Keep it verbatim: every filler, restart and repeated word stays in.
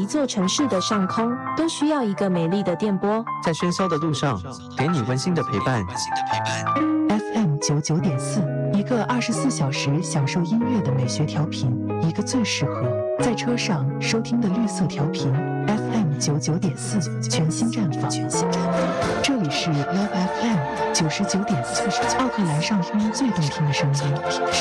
一座城市的上空，都需要一个美丽的电波。 在喧嚣的路上，给你温馨的陪伴。 F M 九九点四，一个二十四小时享受音乐的美学调频，一个最适合在车上收听的绿色调频。F M 九九点四，全新绽放。这里是 Love F M 九十九点四，奥克兰上空最动听的声音。